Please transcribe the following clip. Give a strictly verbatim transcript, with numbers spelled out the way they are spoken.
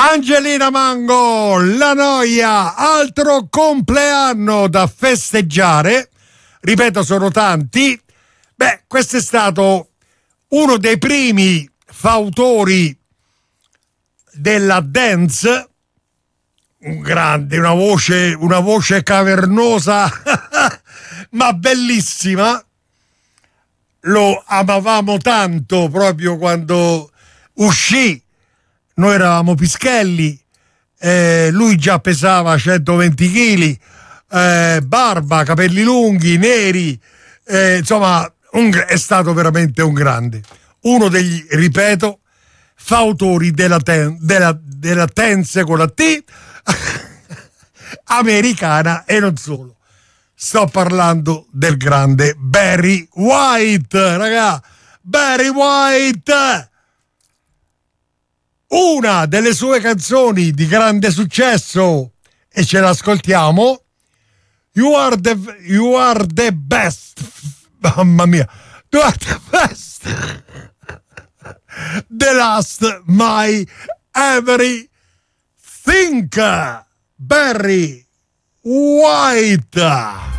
Angelina Mango, La Noia, altro compleanno da festeggiare. Ripeto, sono tanti. Beh, questo è stato uno dei primi fautori della dance, un grande, una voce, una voce cavernosa ma bellissima. Lo amavamo tanto proprio quando uscì. Noi eravamo pischelli, eh, lui già pesava centoventi chili, eh, barba, capelli lunghi, neri, eh, insomma un, è stato veramente un grande. Uno degli, ripeto, fautori della, ten, della, della dance con la T americana e non solo. Sto parlando del grande Barry White, raga, Barry White! Una delle sue canzoni di grande successo, e ce l'ascoltiamo. You are the, you are the best. Mamma mia. You are the best. The last my everything. Barry White.